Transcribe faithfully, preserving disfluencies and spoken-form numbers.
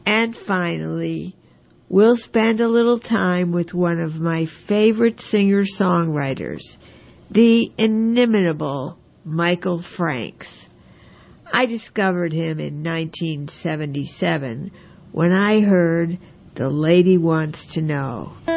And finally, we'll spend a little time with one of my favorite singer-songwriters, the inimitable Michael Franks. I discovered him in nineteen seventy-seven when I heard The Lady Wants to Know.